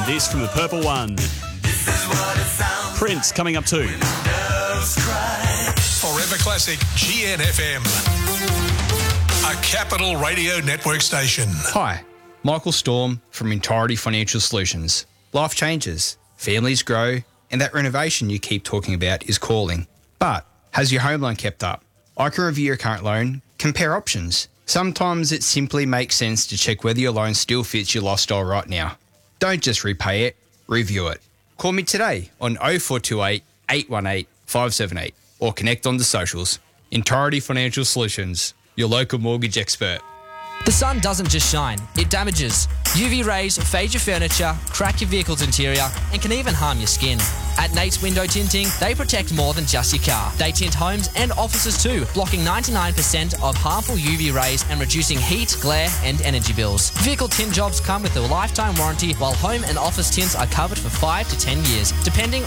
this from the Purple One. Prince coming up too. Forever Classic GNFM. A Capital Radio Network station. Hi, Michael Storm from Entirety Financial Solutions. Life changes, families grow, and that renovation you keep talking about is calling. But has your home loan kept up? I can review your current loan, compare options. Sometimes it simply makes sense to check whether your loan still fits your lifestyle right now. Don't just repay it, review it. Call me today on 0428 818 578 or connect on the socials. Entirety Financial Solutions, your local mortgage expert. The sun doesn't just shine, it damages. UV rays fade your furniture, crack your vehicle's interior, and can even harm your skin. At Nate's Window Tinting, they protect more than just your car. They tint homes and offices too, blocking 99% of harmful UV rays and reducing heat, glare, and energy bills. Vehicle tint jobs come with a lifetime warranty, while home and office tints are covered for 5 to 10 years, depending